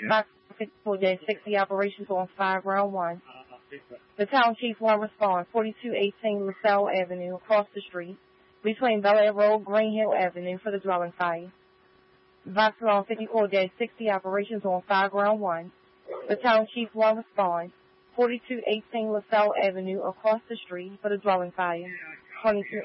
Box 54-60 operations on 5 round 1. The town chief will respond 4218 LaSalle Avenue across the street between Bel Air Road, Green Hill Avenue for the dwelling fire. Box 54-60 operations on 5 round 1. The town chief will respond 4218 LaSalle Avenue across the street for the dwelling fire. 22